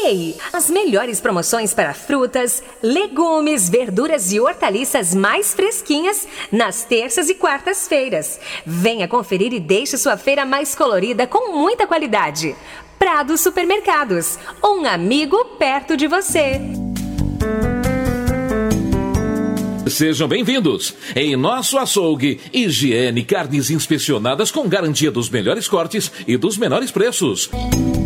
Ei, as melhores promoções para frutas, legumes, verduras e hortaliças mais fresquinhas nas terças e quartas-feiras. Venha conferir e deixe sua feira mais colorida com muita qualidade. Prado Supermercados, um amigo perto de você. Sejam bem-vindos. Em nosso açougue, higiene, carnes inspecionadas com garantia dos melhores cortes e dos menores preços.